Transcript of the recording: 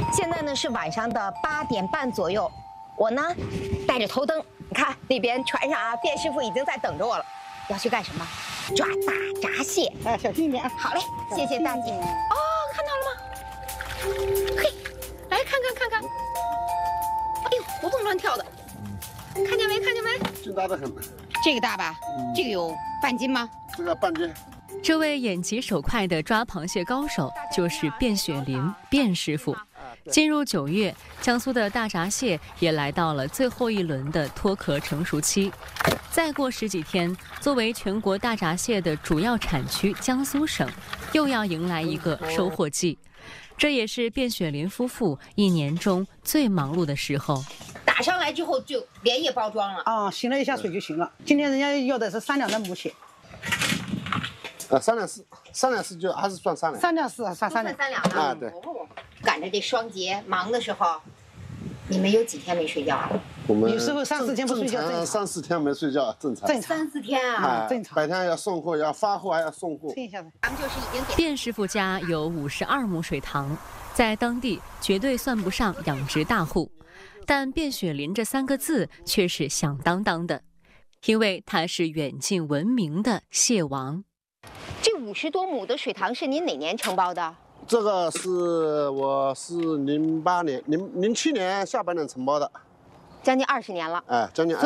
现在呢是晚上的8点半左右，我呢带着头灯，你看那边船上啊，卞师傅已经在等着我了。要去干什么？抓大闸蟹。 哎，小心一点啊！ 好嘞，谢谢大姐。哦，看到了吗？嘿，来看看看看。哎呦，活蹦乱跳的，看见没？看见没？ 劲大的很。 这个大吧？这个有半斤吗？ 这个半斤。 这位眼疾手快的抓螃蟹高手就是卞雪林卞师傅。进入9月，江苏的大闸蟹也来到了最后一轮的脱壳成熟期。再过10几天，作为全国大闸蟹的主要产区，江苏省又要迎来一个收获季。这也是卞雪林夫妇一年中最忙碌的时候。 打上来之后就连夜包装了。 啊，醒了一下水就行了。今天人家要的是3两的母蟹。 3两4，3两4就还是算3两。 3两4算3两。 3两的啊，对。 赶着这双节忙的时候，你们有几天没睡觉啊？ 我们有时候3、4天不睡觉正常。 3、4天没睡觉正常。 正常。 3、4天啊， 正常。 白天要送货，要发货，还要送货。 听一下子。 咱们就是已经给。 卞师傅家有52亩水塘，在当地绝对算不上养殖大户，但卞雪林这3个字却是响当当的，因为他是远近闻名的蟹王。 这50多亩的水塘是您哪年承包的？ 这个我是07年下半年承包的， 将近20年了。 哎，将近20年。